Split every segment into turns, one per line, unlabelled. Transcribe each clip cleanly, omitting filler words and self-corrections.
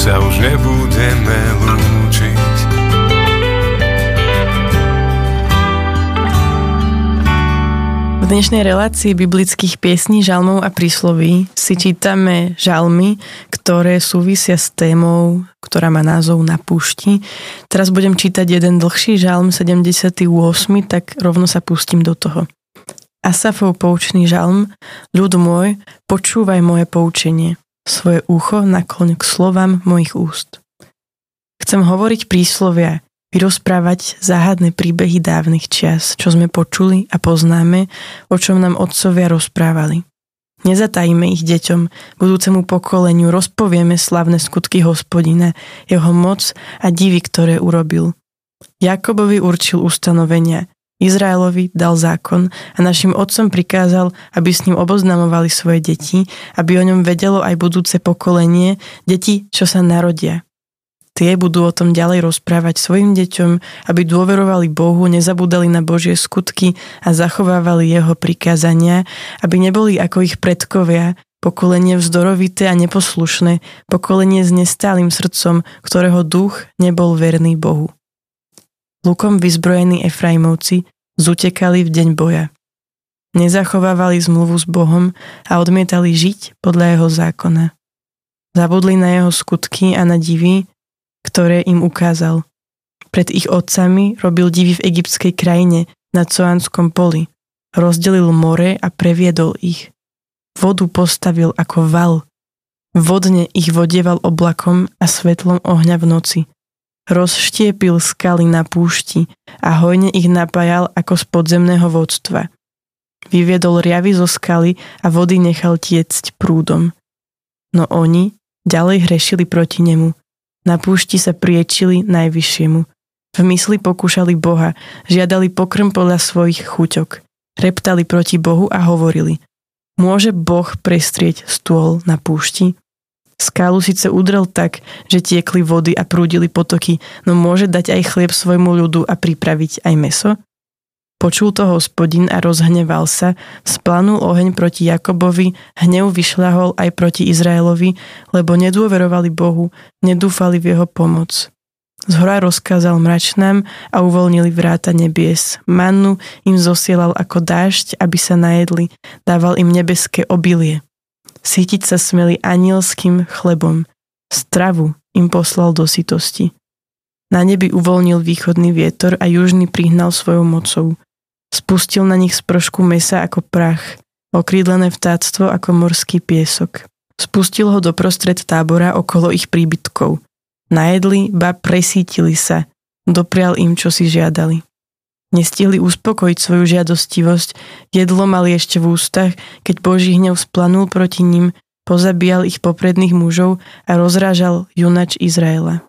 sa už nebudeme lúčiť.
V dnešnej relácii biblických piesní, žalmov a prísloví si čítame žalmy, ktoré súvisia s témou, ktorá má názov Na púšti. Teraz budem čítať jeden dlhší žalm, 78, tak rovno sa pustím do toho. Asafov poučný žalm: Ľud môj, počúvaj moje poučenie, svoje ucho nakloň k slovám mojich úst. Chcem hovoriť príslovia, vyrozprávať záhadné príbehy dávnych čias, čo sme počuli a poznáme, o čom nám otcovia rozprávali. Nezatajíme ich deťom, budúcemu pokoleniu, rozpovieme slavné skutky Hospodina, jeho moc a divy, ktoré urobil. Jakobovi určil ustanovenia, Izraelovi dal zákon a našim otcom prikázal, aby s ním oboznamovali svoje deti, aby o ňom vedelo aj budúce pokolenie, deti, čo sa narodia. Tie budú o tom ďalej rozprávať svojim deťom, aby dôverovali Bohu, nezabúdali na Božie skutky a zachovávali jeho prikázania, aby neboli ako ich predkovia, pokolenie vzdorovité a neposlušné, pokolenie s nestálym srdcom, ktorého duch nebol verný Bohu. Lukom vyzbrojení Efraimovci zutekali v deň boja. Nezachovávali zmluvu s Bohom a odmietali žiť podľa jeho zákona. Zabudli na jeho skutky a na divy, ktoré im ukázal. Pred ich otcami robil divy v egyptskej krajine na Coánskom poli. Rozdelil more a previedol ich. Vodu postavil ako val. Vodne ich vodieval oblakom a svetlom ohňa v noci. Rozštiepil skaly na púšti a hojne ich napájal ako z podzemného vodstva. Vyviedol riavy zo skaly a vody nechal tiecť prúdom. No oni ďalej hrešili proti nemu. Na púšti sa priečili Najvyššiemu. V mysli pokúšali Boha, žiadali pokrm podľa svojich chuťok. Reptali proti Bohu a hovorili: Môže Boh prestrieť stôl na púšti? Skálu síce udrel tak, že tiekli vody a prúdili potoky, no môže dať aj chlieb svojmu ľudu a pripraviť aj mäso? Počul to Hospodin a rozhneval sa, splanul oheň proti Jakobovi, hnev vyšľahol aj proti Izraelovi, lebo nedôverovali Bohu, nedúfali v jeho pomoc. Zhora rozkázal mračnám a uvoľnili vráta nebies. Mannu im zosielal ako dážď, aby sa najedli, dával im nebeské obilie. Sítiť sa smeli anielským chlebom. Stravu im poslal do sytosti. Na nebi uvoľnil východný vietor a južný prihnal svojou mocou. Spustil na nich spršku mäsa ako prach, okrídlené vtáctvo ako morský piesok. Spustil ho doprostred tábora okolo ich príbytkov. Najedli, ba presítili sa, doprial im, čo si žiadali. Nestihli uspokojiť svoju žiadostivosť, jedlo mali ešte v ústach, keď Boží hnev splanul proti ním, pozabíjal ich popredných mužov a rozrážal junač Izraela.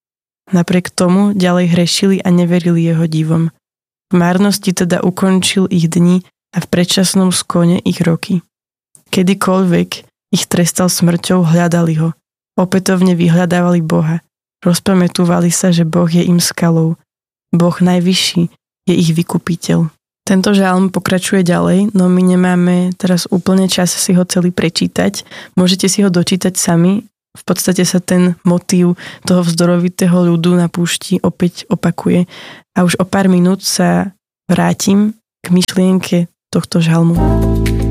Napriek tomu ďalej hrešili a neverili jeho divom. V márnosti teda ukončil ich dni a v predčasnom skone ich roky. Kedykoľvek ich trestal smrťou, hľadali ho. Opätovne vyhľadávali Boha. Rozpamätúvali sa, že Boh je im skalou. Boh najvyšší je ich vykupiteľ. Tento žalm pokračuje ďalej, no my nemáme teraz úplne čas si ho celý prečítať. Môžete si ho dočítať sami. V podstate sa ten motív toho vzdorovitého ľudu na púšti opäť opakuje. A už o pár minút sa vrátim k myšlienke tohto žalmu.